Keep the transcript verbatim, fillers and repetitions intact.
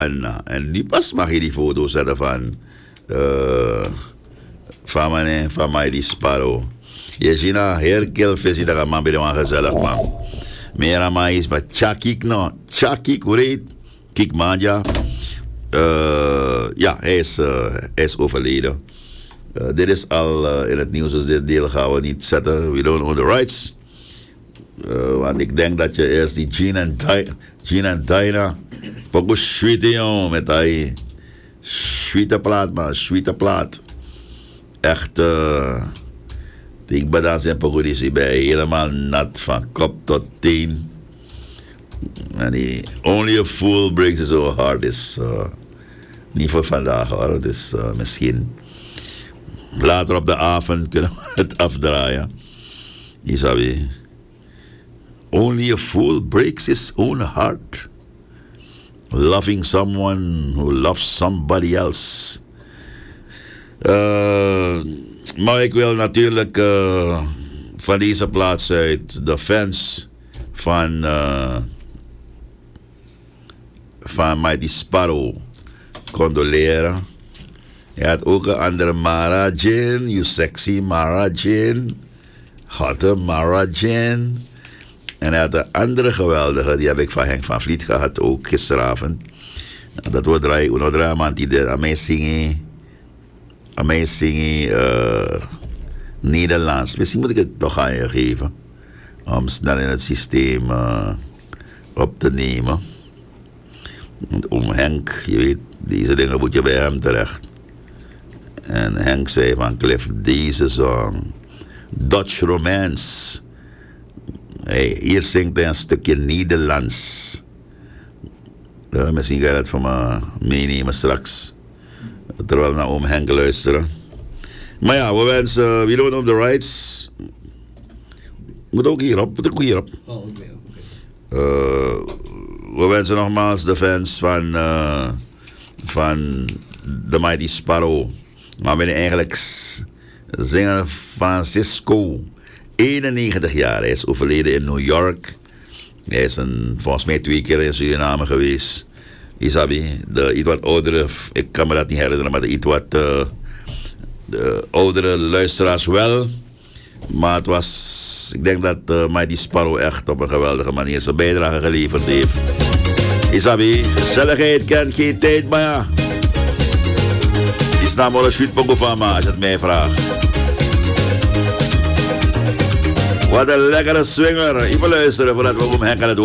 En, en nu pas mag je die foto zetten van, uh, van, mijn, van mij die Sparrow. Je ziet nou, heel veel visie, dat man bij de man gezellig man. Meer aan mij is, maar Chakik nou, Chakik, hoe heet? Kik Manja. Uh, ja, hij is, uh, hij is overleden. Uh, dit is al uh, in het nieuws, dus dit deel gaan we niet zetten. We don't own the rights. Uh, want ik denk dat je eerst die Gene en Dinah, Gene en Dinah, voor sweet jongen, met die sweete plaat, man, sweete plaat. Echt, uh, ik ben dan zijn pogodies, bij helemaal nat van kop tot teen. En die Only a Fool Breaks His Own Heart is uh, niet voor vandaag hoor, dus uh, misschien later op de avond kunnen we het afdraaien. Isabi. Only a fool breaks his own heart. Loving someone who loves somebody else. Uh, maar ik wil natuurlijk uh, van deze plaats uit de fans van, uh, van Mighty Sparrow condoleren. Je had ook een andere Mara Jane, you sexy Mara Jane. Hotte Mara Jane. En hij had een andere geweldige, die heb ik van Henk van Vliet gehad, ook gisteravond. Dat wordt draaien, uno drama, die de, aan mij zingen, aan mij zingen uh, Nederlands. Misschien moet ik het toch aan je geven, om snel in het systeem uh, op te nemen. Om Henk, je weet, deze dingen moet je bij hem terecht. En Henk zei van Cliff, deze song, Dutch Romance. Hey, hier zingt hij een stukje Nederlands. Ja, misschien ga je dat voor me meenemen straks. Terwijl we naar oom Henk luisteren. Maar ja, we wensen, we don't know the rights. Moet ook hierop, moet ook hierop. Oh, oké, okay, oké. Okay. Uh, we wensen nogmaals de fans van, uh, van The Mighty Sparrow. Maar we willen eigenlijk zingen Francisco. eenennegentig jaar, hij is overleden in New York. Hij is een, volgens mij twee keer in Suriname geweest. Isabi, de iets wat oudere, ik kan me dat niet herinneren, maar de iets wat uh, de oudere luisteraars wel. Maar het was, ik denk dat uh, Mighty Sparrow echt op een geweldige manier zijn bijdrage geleverd heeft. Isabi, gezelligheid kent geen tijd, maar ja. Is namelijk een sweet van me, als je het mij vraagt. Wat een lekkere swinger. Even luisteren voordat we om Henk aan het